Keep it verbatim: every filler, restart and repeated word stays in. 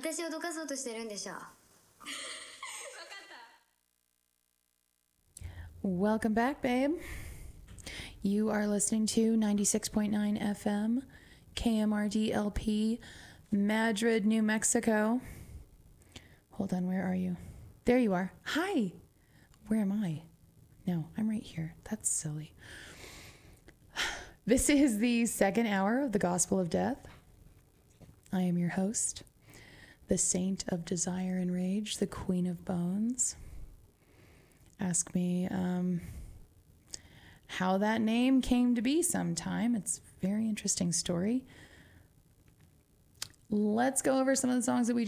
私をどかそうとしてるんでしょ。 Welcome back, babe. You are listening to ninety-six point nine F M, K M R D L P, Madrid, New Mexico. Hold on, where are you? There you are. Hi. Where am I? No, I'm right here. That's silly. This is the second hour of the Gospel of Death. I am your host, the Saint of Desire and Rage, the Queen of Bones. Ask me um, how that name came to be sometime. It's a very interesting story. Let's go over some of the songs that we